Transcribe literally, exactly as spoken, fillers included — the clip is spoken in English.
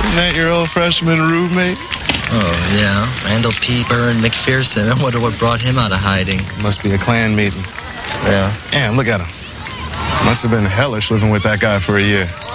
Isn't that your old freshman roommate? Oh, yeah. Randall P. Byrne McPherson. I wonder what brought him out of hiding. Must be a Klan meeting. Yeah. Damn, look at him. Must have been hellish living with that guy for a year.